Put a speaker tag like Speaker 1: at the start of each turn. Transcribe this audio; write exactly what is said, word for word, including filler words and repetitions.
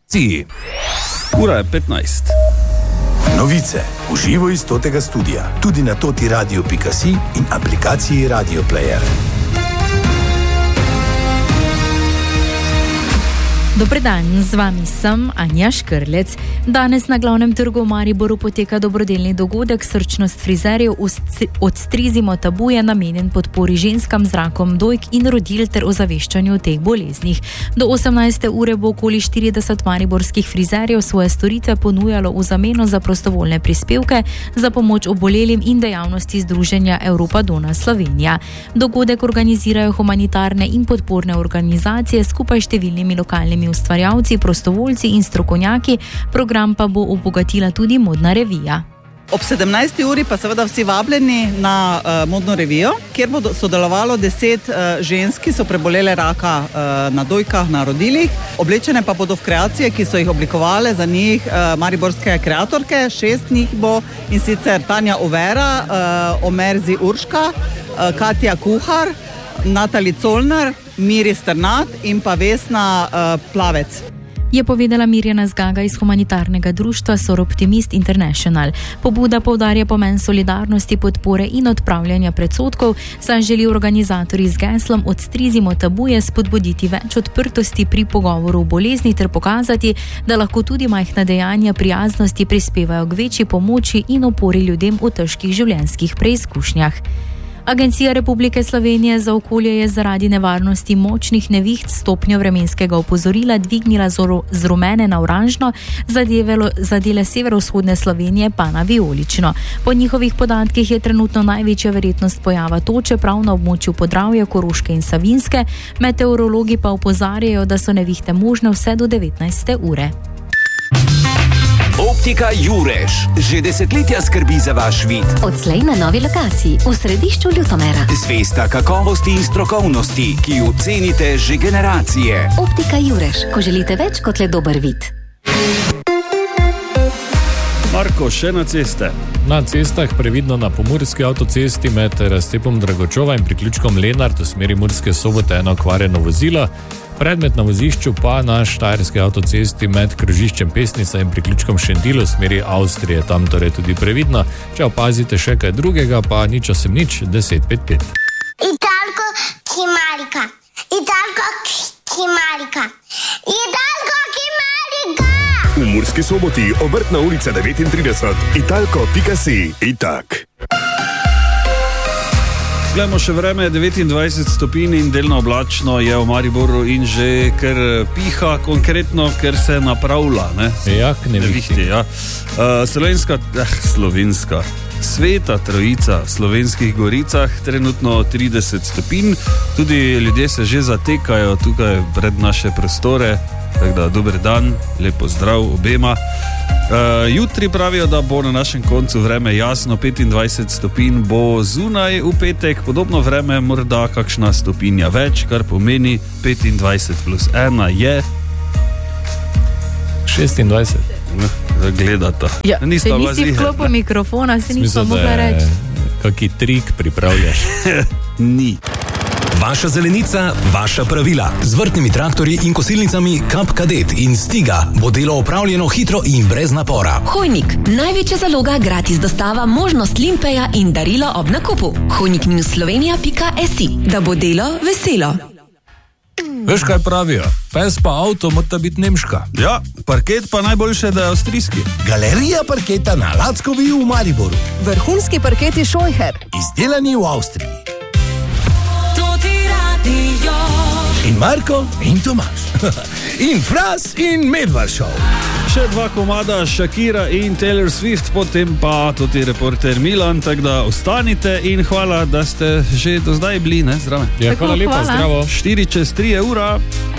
Speaker 1: Ura je petnajst.
Speaker 2: Novice v živo iz totega studia, tudi na toti radio pika si in aplikaciji Radio Player.
Speaker 3: Dober dan, z vami sem Anja Škrlec. Danes na glavnem trgu v Mariboru poteka dobrodelni dogodek Srčnost frizerjev Odstrizimo tabuje, namenjen podpori ženskam z rakom dojk in rodil ter ozaveščanju o teh boleznih. Do osemnajste ure bo okoli štirideset mariborskih frizerjev svoje storitve ponujalo v zameno za prostovoljne prispevke za pomoč obolelim in dejavnosti Združenja Evropa Dona Slovenija. Dogodek organizirajo humanitarne in podporne organizacije skupaj s številnimi lokalnimi ustvarjalci, prostovoljci in strokovnjaki, program pa bo obogatila tudi modna revija.
Speaker 4: Ob sedemnajsti uri pa seveda vsi vabljeni na uh, modno revijo, kjer bo sodelovalo deset uh, žensk, ki so prebolele raka uh, na dojkah, na rodilih. Oblečene pa bodo v kreacije, ki so jih oblikovale za njih uh, mariborske kreatorke. Šest njih bo, in sicer Tanja Overa, uh, Omerzi Urška, uh, Katja Kuhar, Natali Colnar, Miri Strnat in pa Vesna uh, Plavec.
Speaker 3: Je povedala Mirjana Zgaga iz humanitarnega društva Soroptimist International. Pobuda poudarja pomen solidarnosti, podpore in odpravljanja predsodkov, saj želi organizatorji z geslom Odstrizimo tabuje spodbuditi več odprtosti pri pogovoru o bolezni ter pokazati, da lahko tudi majhna dejanja prijaznosti prispevajo k večji pomoči in opori ljudem v težkih življenjskih preizkušnjah. Agencija Republike Slovenije za okolje je zaradi nevarnosti močnih neviht stopnjo vremenskega opozorila dvignila z rumene na oranžno, za dele severovzhodne Slovenije pa na vijolično. Po njihovih podatkih je trenutno največja verjetnost pojava toče prav na območju Podravja, Koroške in Savinjske, meteorologi pa opozarjajo, da so nevihte možne vse do devetnajste ure.
Speaker 5: Optika Jurež že desetletja skrbi za vaš vid.
Speaker 6: Odslej na novi lokaciji v središču Ljutomera.
Speaker 5: Zvesta kakovosti in strokovnosti, ki jo cenite že generacije.
Speaker 6: Optika Jurež, ko želite več kot le dober vid.
Speaker 1: Marko, še na ceste.
Speaker 7: Na cestah previdno na pomurski avtocesti med razcepom Dragočova in priključkom Lenart v smeri Murske Sobote eno okvarjeno vozilo. Predmet na vozišču pa na štajerski avtocesti med krožiščem Pesnica in priključkom Šentil v smeri Avstrije. Tam torej tudi previdno. Če opazite še kaj drugega, pa nič osem nič deset pet pet.
Speaker 8: Italko Kimarika. Italko Kimarika. Italko Kimarika.
Speaker 9: V Murski Soboti Obrtna ulica devetintrideset. Italko pika si. Itak.
Speaker 1: Glejmo še vreme, devetindvajset stopinj in delno oblačno je v Mariboru in že kar piha, konkretno, ker se napravlja, ne?
Speaker 7: Jak ne vihti.
Speaker 1: Ja. Uh, slovenska, eh, slovenska, Sveta Trojica v Slovenskih Goricah, trenutno trideset stopinj, tudi ljudje se že zatekajo tukaj pred naše prostore, tako da dober dan, lepo zdrav obema. Uh, jutri pravijo, da bo na našem koncu vreme jasno, petindvajset stopinj bo zunaj v petek, podobno vreme, morda kakšna stopinja več, kar pomeni petindvajset plus ena je
Speaker 7: šestindvajset.
Speaker 1: Gledata.
Speaker 3: Ja, se nisi vklopil mikrofona, se nismo mogla reči.
Speaker 7: Kaki trik pripravljaš?
Speaker 1: Ni.
Speaker 2: Vaša zelenica, vaša pravila. Z vrtnimi traktorji in kosilnicami Kap Kadet in Stiga bo delo opravljeno hitro in brez napora.
Speaker 6: Hojnik, največja zaloga, gratis dostava, možnost limpeja in darilo ob nakupu. hojnik slovenija pika si, da bo delo veselo.
Speaker 7: Veš, kaj pravijo? Pes pa avto mora biti nemška.
Speaker 1: Ja, parket pa najboljše, da je avstrijski.
Speaker 2: Galerija parketa na Lackovi v Mariboru.
Speaker 10: Vrhunski parketi Scheucher.
Speaker 2: Izdelani v Avstriji. In Marko in Tomaž. In Fras in Medvar Show.
Speaker 1: Še dva komada, Shakira in Taylor Swift, potem pa tudi reporter Milan, tako da ostanite in hvala, da ste že do zdaj bili, ne, zdrave.
Speaker 7: Ja, hvala lepa, zdravo.
Speaker 1: štiri čez tri ura.